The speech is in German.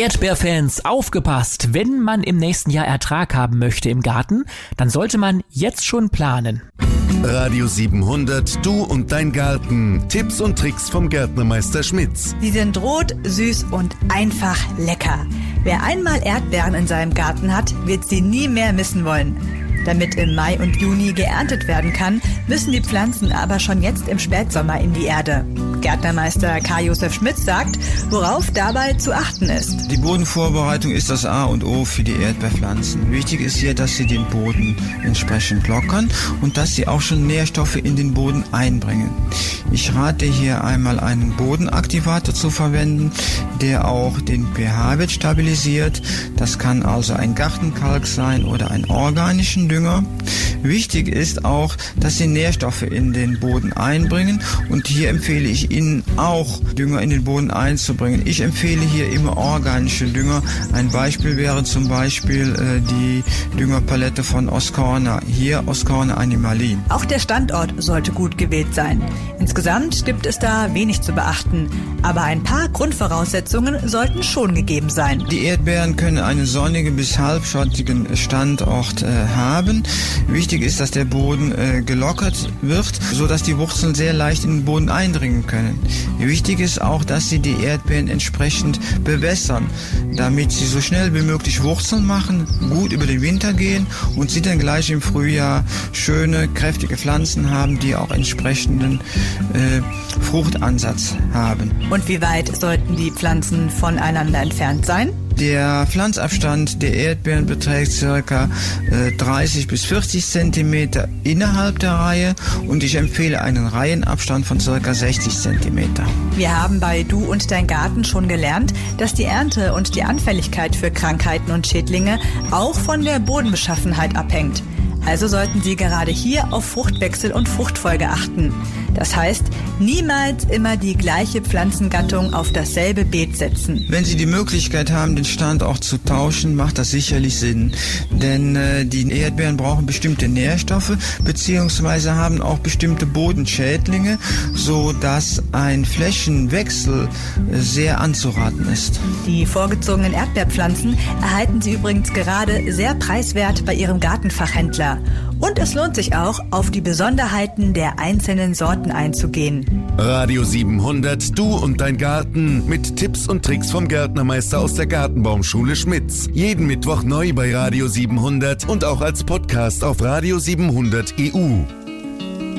Erdbeerfans, aufgepasst! Wenn man im nächsten Jahr Ertrag haben möchte im Garten, dann sollte man jetzt schon planen. Radio 700, du und dein Garten. Tipps und Tricks vom Gärtnermeister Schmitz. Sie sind rot, süß und einfach lecker. Wer einmal Erdbeeren in seinem Garten hat, wird sie nie mehr missen wollen. Damit im Mai und Juni geerntet werden kann, müssen die Pflanzen aber schon jetzt im Spätsommer in die Erde. Gärtnermeister Karl-Josef Schmitz sagt, worauf dabei zu achten ist. Die Bodenvorbereitung ist das A und O für die Erdbeerpflanzen. Wichtig ist hier, dass sie den Boden entsprechend lockern und dass sie auch schon Nährstoffe in den Boden einbringen. Ich rate hier einmal einen Bodenaktivator zu verwenden, der auch den pH-Wert stabilisiert. Das kann also ein Gartenkalk sein oder ein organischen Dünger. Wichtig ist auch, dass sie Nährstoffe in den Boden einbringen und hier empfehle ich Ihnen auch Dünger in den Boden einzubringen. Ich empfehle hier immer organische Dünger. Ein Beispiel wäre zum Beispiel die Düngerpalette von Oscorna. Hier Oscorna Animalin. Auch der Standort sollte gut gewählt sein. Insgesamt gibt es da wenig zu beachten, aber ein paar Grundvoraussetzungen sollten schon gegeben sein. Die Erdbeeren können einen sonnigen bis halbschattigen Standort haben. Wichtig ist, dass der Boden gelockert wird, sodass die Wurzeln sehr leicht in den Boden eindringen können. Wichtig ist auch, dass Sie die Erdbeeren entsprechend bewässern, damit sie so schnell wie möglich Wurzeln machen, gut über den Winter gehen und Sie dann gleich im Frühjahr schöne, kräftige Pflanzen haben, die auch entsprechenden Fruchtansatz haben. Und wie weit sollten die Pflanzen voneinander entfernt sein? Der Pflanzabstand der Erdbeeren beträgt ca. 30 bis 40 cm innerhalb der Reihe und ich empfehle einen Reihenabstand von ca. 60 cm. Wir haben bei Du und dein Garten schon gelernt, dass die Ernte und die Anfälligkeit für Krankheiten und Schädlinge auch von der Bodenbeschaffenheit abhängt. Also sollten Sie gerade hier auf Fruchtwechsel und Fruchtfolge achten. Das heißt, niemals immer die gleiche Pflanzengattung auf dasselbe Beet setzen. Wenn Sie die Möglichkeit haben, den Standort zu tauschen, macht das sicherlich Sinn. Denn die Erdbeeren brauchen bestimmte Nährstoffe bzw. haben auch bestimmte Bodenschädlinge, sodass ein Flächenwechsel sehr anzuraten ist. Die vorgezogenen Erdbeerpflanzen erhalten Sie übrigens gerade sehr preiswert bei Ihrem Gartenfachhändler. Und es lohnt sich auch, auf die Besonderheiten der einzelnen Sorten einzugehen. Radio 700, du und dein Garten mit Tipps und Tricks vom Gärtnermeister aus der Gartenbaumschule Schmitz. Jeden Mittwoch neu bei Radio 700 und auch als Podcast auf Radio 700 EU.